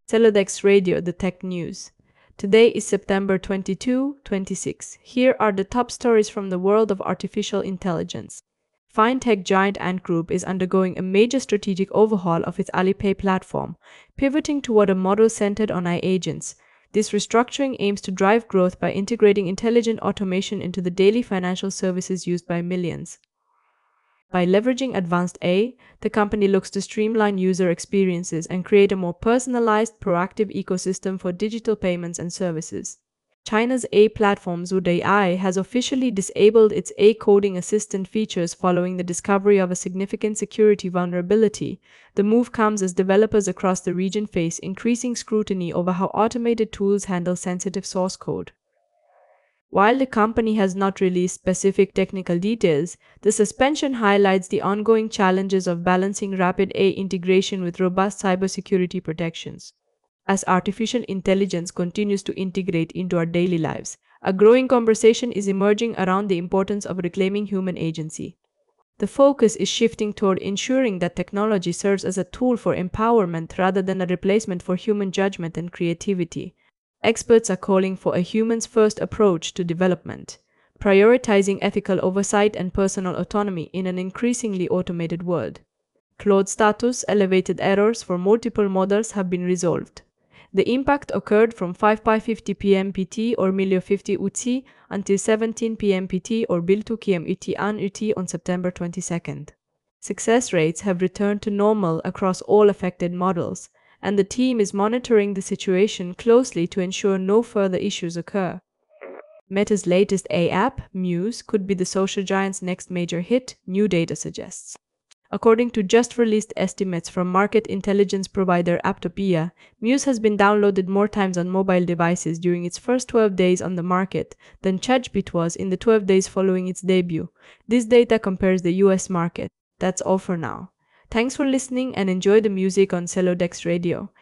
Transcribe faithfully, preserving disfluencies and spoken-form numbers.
Celodex Radio, the tech news. Today is September twenty-second, twenty-six. Here are the top stories from the world of artificial intelligence. Fintech giant Ant Group is undergoing a major strategic overhaul of its Alipay platform, pivoting toward a model centered on A I agents. This restructuring aims to drive growth by integrating intelligent automation into the daily financial services used by millions. By leveraging advanced A I, the company looks to streamline user experiences and create a more personalized, proactive ecosystem for digital payments and services. China's A I platform Zood A I has officially disabled its A I coding assistant features following the discovery of a significant security vulnerability. The move comes as developers across the region face increasing scrutiny over how automated tools handle sensitive source code. While the company has not released specific technical details, the suspension highlights the ongoing challenges of balancing rapid A I integration with robust cybersecurity protections. As artificial intelligence continues to integrate into our daily lives, a growing conversation is emerging around the importance of reclaiming human agency. The focus is shifting toward ensuring that technology serves as a tool for empowerment rather than a replacement for human judgment and creativity. Experts are calling for a humans-first approach to development, prioritizing ethical oversight and personal autonomy in an increasingly automated world. Claude status elevated errors for multiple models have been resolved. The impact occurred from five fifty p m P T or Milio fifty U T C until seventeen p m P T or Bil two K M U T An U T on September twenty-second. Success rates have returned to normal across all affected models, and the team is monitoring the situation closely to ensure no further issues occur. Meta's latest A I app, Muse, could be the social giant's next major hit, new data suggests. According to just-released estimates from market intelligence provider Aptopia, Muse has been downloaded more times on mobile devices during its first twelve days on the market than ChatGPT was in the twelve days following its debut. This data compares the U S market. That's all for now. Thanks for listening and enjoy the music on Celodex Radio.